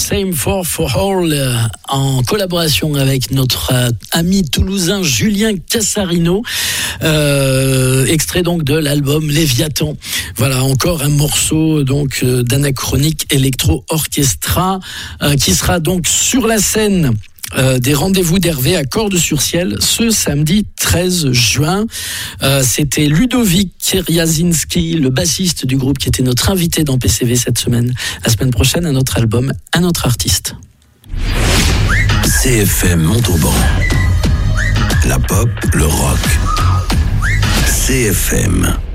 Same for All, en collaboration avec notre ami toulousain Julien Cassarino, extrait donc de l'album Léviathan. Voilà, encore un morceau donc d'Anachronique Electro Orchestra qui sera donc sur la scène des rendez-vous d'Hervé à Cordes-sur-Ciel ce samedi 13 juin. C'était Ludovic Jasinski, le bassiste du groupe, qui était notre invité dans PCV cette semaine. La semaine prochaine, un autre album, un autre artiste. CFM Montauban. La pop, le rock. CFM.